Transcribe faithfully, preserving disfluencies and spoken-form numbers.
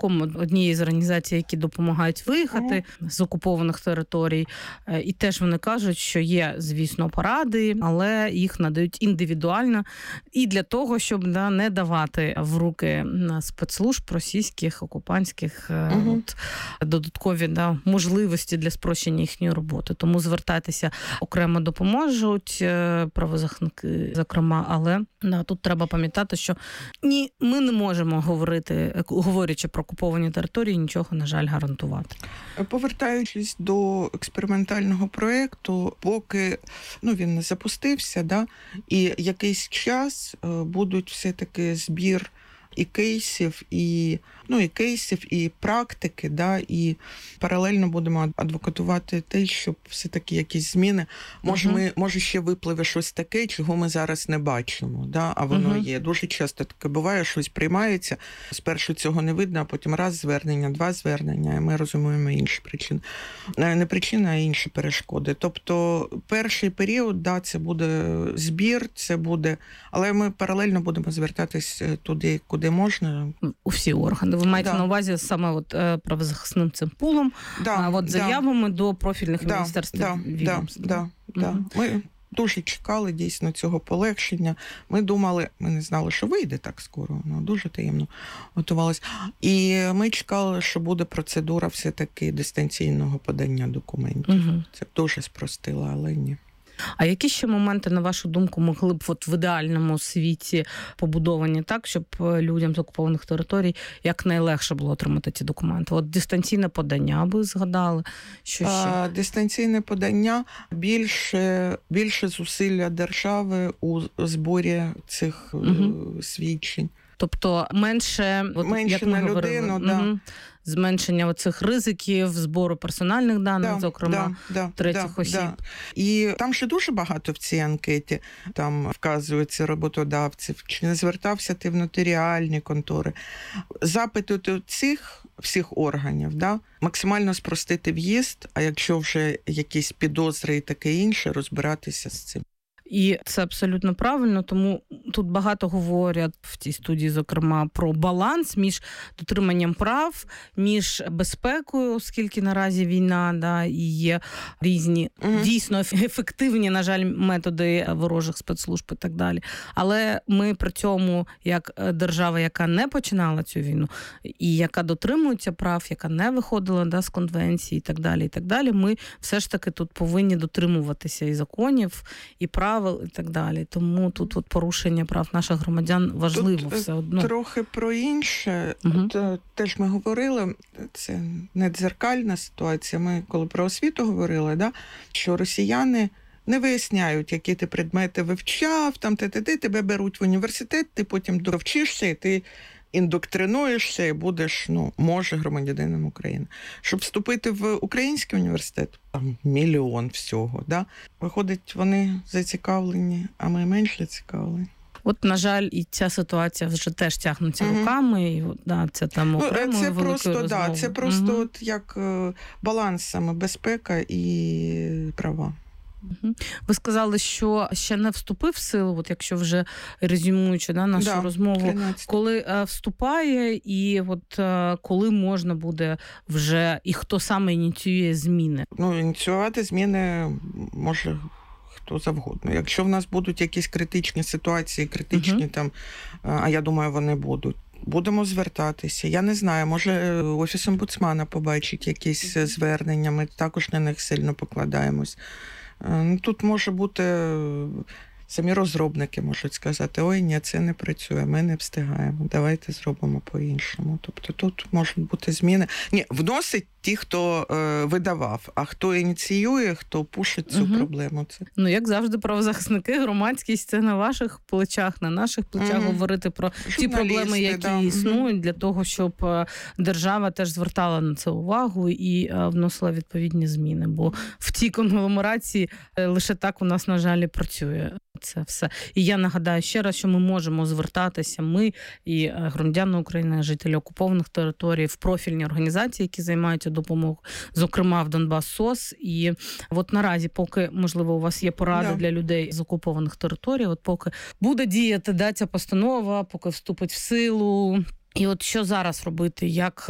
представником однієї з організацій, які допомагають виїхати mm. з окупованих територій. І теж вони кажуть, що є, звісно, поради, але їх надають індивідуально. І для того, щоб да, не давати в руки спецслужб російських, окупантських mm-hmm. от, додаткові да, можливості для спрощення їхньої роботи. Тому звертайтеся, окремо допоможуть правозахисники, зокрема, але да, тут треба пам'ятати, що ні, ми не можемо говорити, говорячи про окуповані території, нічого, на жаль, гарантувати. Повертаючись до експериментального проєкту, поки ну, він не запустився, да, і якийсь час будуть все-таки збір і кейсів, і, ну, і кейсів, і практики, да, і паралельно будемо адвокатувати те, щоб все-таки якісь зміни. Може, uh-huh. ми, може ще випливе щось таке, чого ми зараз не бачимо, да, а воно uh-huh. є. Дуже часто таке буває, щось приймається, спершу цього не видно, а потім раз звернення, два звернення, і ми розуміємо інші причини. Не причини, а інші перешкоди. Тобто перший період, да, це буде збір, це буде, але ми паралельно будемо звертатись туди, куди де можна. У всі органи. Ви маєте да. на увазі саме от, правозахисним цим пулом, да, а от заявами да. до профільних да, міністерств да, відомств. Да, да, угу. да. Ми дуже чекали дійсно цього полегшення. Ми думали, ми не знали, що вийде так скоро, воно дуже таємно готувалось. І ми чекали, що буде процедура все-таки дистанційного подання документів. Угу. Це дуже спростило, але ні. А які ще моменти, на вашу думку, могли б от в ідеальному світі побудовані так, щоб людям з окупованих територій якнайлегше було отримати ці документи? От дистанційне подання, ви згадали, що ще? А, дистанційне подання, більше, більше зусилля держави у зборі цих угу. свідчень. Тобто менше, от, менше як ми на говорили, людину, угу. да. зменшення оцих ризиків, збору персональних даних, да, зокрема, да, да, третіх да, осіб. Да. І там ще дуже багато в цій анкеті, там вказується роботодавців, чи не звертався ти в нотаріальні контори. Запити до цих всіх органів, да, максимально спростити в'їзд, а якщо вже якісь підозри і таке інше, розбиратися з цим. І це абсолютно правильно, тому тут багато говорять в цій студії, зокрема, про баланс між дотриманням прав, між безпекою, оскільки наразі війна, да, і є різні, угу. дійсно ефективні, на жаль, методи ворожих спецслужб і так далі. Але ми при цьому, як держава, яка не починала цю війну, і яка дотримується прав, яка не виходила да, з конвенції і так далі, і так далі, ми все ж таки тут повинні дотримуватися і законів, і прав, і так далі. Тому тут от порушення прав наших громадян важливо тут все одно. Трохи про інше. Угу. От, теж ми говорили, це не дзеркальна ситуація, ми коли про освіту говорили, да, що росіяни не виясняють, які ти предмети вивчав, там ти, ти, ти, тебе беруть в університет, ти потім довчишся, і ти індоктринуєшся і будеш, ну, може, громадянином України. Щоб вступити в український університет, там мільйон всього, да? Виходить, вони зацікавлені, а ми менш зацікавлені. От, на жаль, і ця ситуація вже теж тягнеться угу. руками, і да, це там окремою це великою просто, розмовою. Да, це просто угу. от як баланс саме безпека і права. Ви сказали, що ще не вступив в силу, от якщо вже резюмуючи да, нашу да, розмову, тринадцять коли е, вступає і от е, коли можна буде вже, і хто саме ініціює зміни? Ну, ініціювати зміни може хто завгодно. Якщо в нас будуть якісь критичні ситуації, критичні угу. там, а я думаю, вони будуть, будемо звертатися. Я не знаю, може Офіс омбудсмана побачить якісь угу. звернення, ми також на них сильно покладаємось. Тут може бути, самі розробники можуть сказати, ой, ні, це не працює, ми не встигаємо, давайте зробимо по-іншому. Тобто тут можуть бути зміни. Ні, вносить ті, хто е, видавав, а хто ініціює, хто пушить цю угу. проблему. Це. Ну, як завжди, правозахисники, громадськість, це на ваших плечах, на наших плечах угу. говорити про ті проблеми, які да. існують, для того, щоб держава теж звертала на це увагу і вносила відповідні зміни. Бо в цій конгломерації лише так у нас, на жаль, і працює це все. І я нагадаю ще раз, що ми можемо звертатися, ми і громадяни України, жителі окупованих територій, в профільні організації, які займаються допомогою, зокрема в Донбас СОС. І от наразі, поки, можливо, у вас є поради да. для людей з окупованих територій, от поки буде діяти да, ця постанова, поки вступить в силу, і от що зараз робити, як